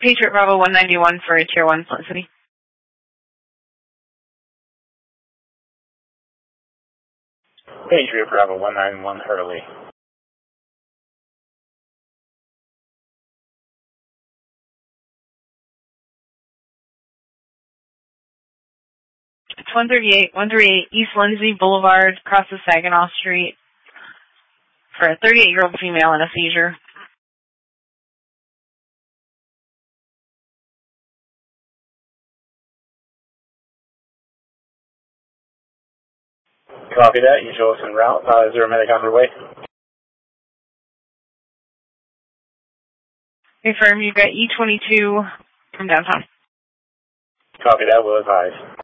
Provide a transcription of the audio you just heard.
Patriot Bravo 191 for a Tier 1 Flint City. Patriot Bravo 191 Hurley. It's 138 East Lindsay Boulevard, crosses Saginaw Street, for a 38-year-old female in a seizure. Copy that. You show us en route. Is there a medic on their way? Confirm, you've got E22 from downtown. Copy that. We'll advise.